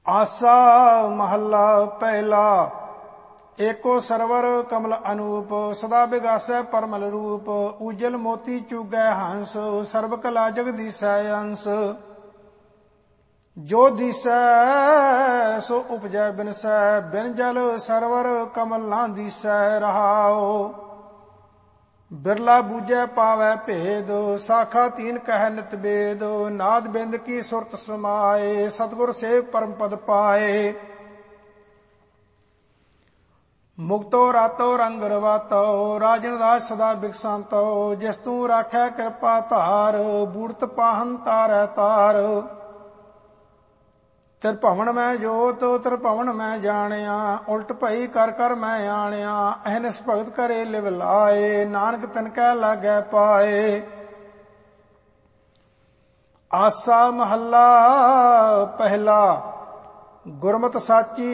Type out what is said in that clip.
ਆਸਾ ਮਹੱਲਾ ਪਹਿਲਾ। ਏਕੋ ਸਰਵਰ ਕਮਲ ਅਨੂਪ, ਸਦਾ ਬਿਗਾਸੈ ਪਰਮਲ ਰੂਪ। ਉਜਲ ਮੋਤੀ ਚੁਗੈ ਹੰਸ, ਸਰਬ ਕਲਾ ਜਗਦੀਸੈ ਅੰਸ। ਜੋ ਦੀਸੈ ਸੋ ਉਪਜੈ ਬਿਨਸੈ, ਬਿਨ ਜਲ ਸਰਵਰ ਕਮਲ ਨਾ ਦੀਸੈ ਰਹਾਉ। ਬਿਰਲਾ ਬੂਝੈ ਪਾਵੈ ਭੇਦ, ਸਾਖਾ ਤੀਨ ਕਹਿ ਨਿਤ ਬੇਦ। ਨਾਦ ਬਿੰਦ ਕੀ ਸੁਰਤ ਸਮਾਏ, ਸਤਿਗੁਰ ਸੇਵ ਪਰਮ ਪਦ ਪਾਏ। ਮੁਕਤੋ ਰਾਤੋ ਰੰਗ ਰਵਾਤੋ, ਰਾਜਨ ਰਾਜ ਸਦਾ ਬਿਕਸੰਤੋ। ਜਿਸ ਤੂੰ ਰਾਖੈ ਕਿਰਪਾ ਧਾਰ, ਬੂੜਤ ਪਾਹਨ ਤਾਰੈ ਤਾਰ। ਤਿਰਭਵਨ ਮੈਂ ਜੋਤ, ਤਿਰਭਵਨ ਮੈਂ ਜਾਣਿਆ। ਉਲਟ ਭਈ ਕਰ ਕਰ ਮੈਂ ਆਣਿਆ। ਅਹਨਿਸ ਭਗਤ ਕਰੇ ਲਿਵ ਲਾਏ, ਨਾਨਕ ਤਿਨ ਕੈ ਲਾਗੈ ਪਾਏ। ਆਸਾ ਮਹੱਲਾ ਪਹਿਲਾ। ਗੁਰਮਤਿ ਸਾਚੀ